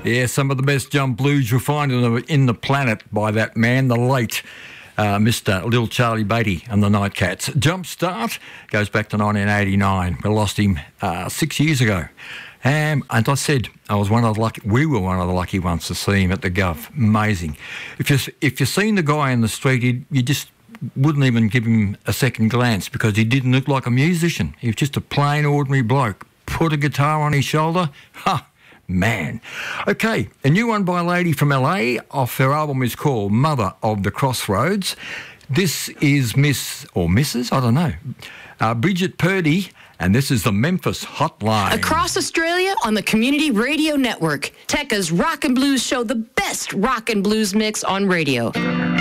Yeah, some of the best jump blues you'll find in the planet by that man, the late Mr. Lil Charlie Beatty and the Nightcats. Jump Start goes back to 1989. We lost him 6 years ago. And I said, we were one of the lucky ones to see him at the Gov. Amazing. If you've seen the guy in the street, you just wouldn't even give him a second glance because he didn't look like a musician. He was just a plain, ordinary bloke. Put a guitar on his shoulder. Ha! Man. Okay, a new one by a lady from LA. Off her album is called Mother of the Crossroads. This is Miss or Mrs. I don't know. Bridget Purdy. And this is the Memphis Hotline. Across Australia on the Community Radio Network, Tekka's Rock and Blues show, the best rock and blues mix on radio.